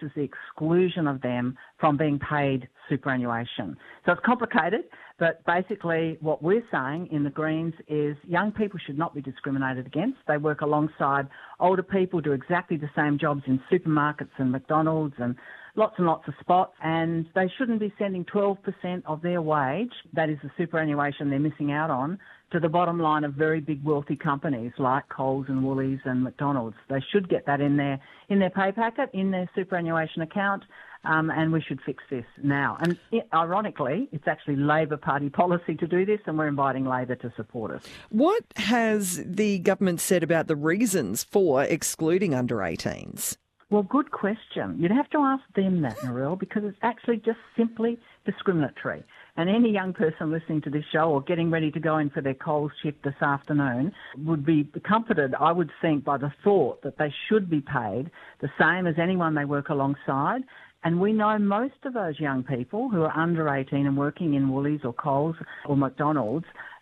is the exclusion of them from being paid superannuation. So it's complicated, but basically what we're saying in the Greens is young people should not be discriminated against. They work alongside older people, do exactly the same jobs in supermarkets and McDonald's and lots of spots, and they shouldn't be sending 12% of their wage, that is the superannuation they're missing out on, to the bottom line of very big wealthy companies like Coles and Woolies and McDonald's. They should get that in their pay packet, in their superannuation account, and we should fix this now. And ironically, it's actually Labor Party policy to do this, and we're inviting Labor to support us. What has the government said about the reasons for excluding under 18s? Well, good question. You'd have to ask them that, Narelle, because it's actually just simply discriminatory. And any young person listening to this show or getting ready to go in for their Coles shift this afternoon would be comforted, I would think, by the thought that they should be paid the same as anyone they work alongside. And we know most of those young people who are under 18 and working in Woolies or Coles or McDonald's,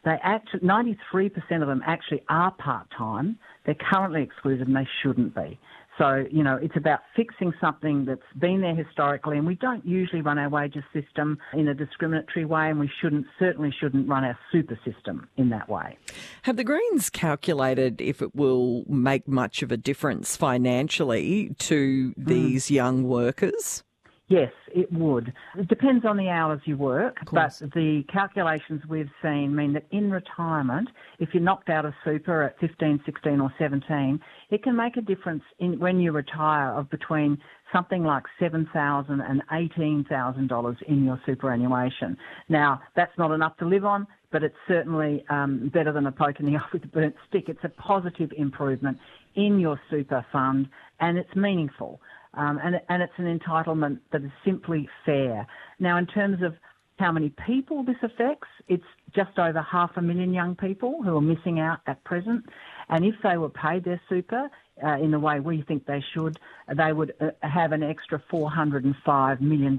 93% of them actually are part-time. They're currently excluded and they shouldn't be. So, it's about fixing something that's been there historically, and we don't usually run our wages system in a discriminatory way, and we certainly shouldn't run our super system in that way. Have the Greens calculated if it will make much of a difference financially to these young workers? Yes, it would. It depends on the hours you work, but the calculations we've seen mean that in retirement, if you're knocked out of super at 15, 16 or 17, it can make a difference when you retire of between something like $7,000 and $18,000 in your superannuation. Now, that's not enough to live on, but it's certainly better than a poke in the eye with a burnt stick. It's a positive improvement in your super fund, and it's meaningful. And it's an entitlement that is simply fair. Now, in terms of how many people this affects, it's just over 500,000 young people who are missing out at present. And if they were paid their super in the way we think they should, they would have an extra $405 million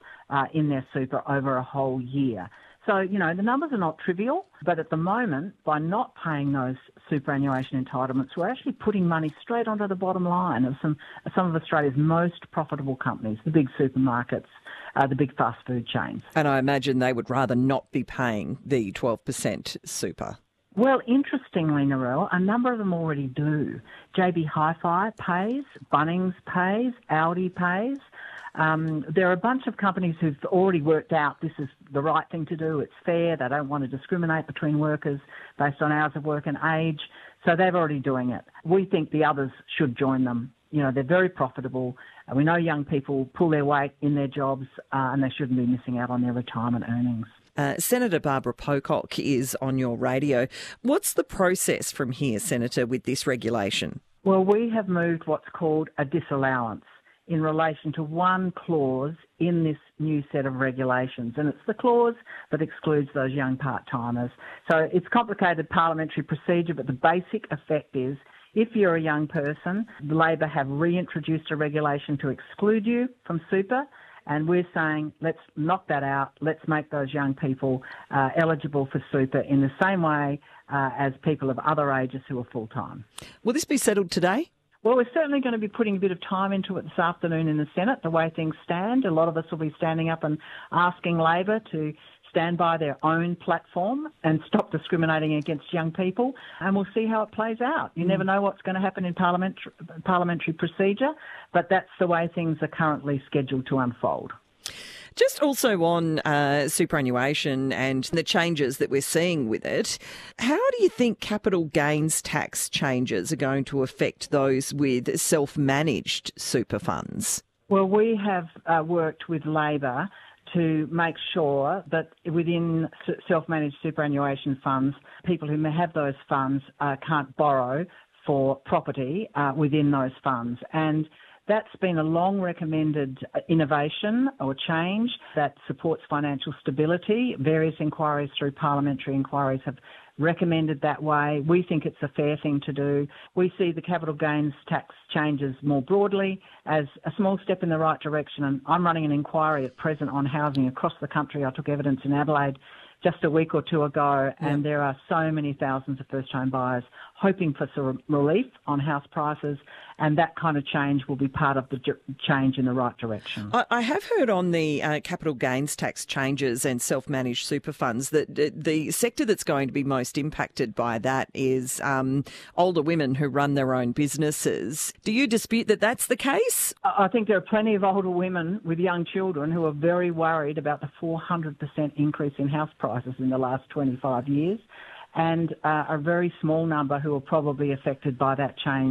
in their super over a whole year. So, the numbers are not trivial, but at the moment, by not paying those superannuation entitlements, we're actually putting money straight onto the bottom line of some of Australia's most profitable companies, the big supermarkets, the big fast food chains. And I imagine they would rather not be paying the 12% super. Well, interestingly, Narelle, a number of them already do. JB Hi-Fi pays, Bunnings pays, Aldi pays. There are a bunch of companies who've already worked out this is the right thing to do. It's fair. They don't want to discriminate between workers based on hours of work and age. So they're already doing it. We think the others should join them. They're very profitable. We know young people pull their weight in their jobs and they shouldn't be missing out on their retirement earnings. Senator Barbara Pocock is on your radio. What's the process from here, Senator, with this regulation? Well, we have moved what's called a disallowance in relation to one clause in this new set of regulations. And it's the clause that excludes those young part-timers. So it's complicated parliamentary procedure, but the basic effect is if you're a young person, Labor have reintroduced a regulation to exclude you from super, and we're saying let's knock that out. Let's make those young people eligible for super in the same way as people of other ages who are full-time. Will this be settled today? Well, we're certainly going to be putting a bit of time into it this afternoon in the Senate, the way things stand. A lot of us will be standing up and asking Labor to stand by their own platform and stop discriminating against young people, and we'll see how it plays out. You never know what's going to happen in parliamentary procedure, but that's the way things are currently scheduled to unfold. Just also on superannuation and the changes that we're seeing with it, how do you think capital gains tax changes are going to affect those with self-managed super funds? Well, we have worked with Labor to make sure that within self-managed superannuation funds, people who may have those funds can't borrow for property within those funds. And that's been a long recommended innovation or change that supports financial stability. Various inquiries through parliamentary inquiries have recommended that way. We think it's a fair thing to do. We see the capital gains tax changes more broadly as a small step in the right direction. And I'm running an inquiry at present on housing across the country. I took evidence in Adelaide just a week or two ago, and there are so many thousands of first-home buyers hoping for some relief on house prices. and that kind of change will be part of the change in the right direction. I have heard on the capital gains tax changes and self-managed super funds that the sector that's going to be most impacted by that is older women who run their own businesses. Do you dispute that that's the case? I think there are plenty of older women with young children who are very worried about the 400% increase in house prices in the last 25 years, and a very small number who are probably affected by that change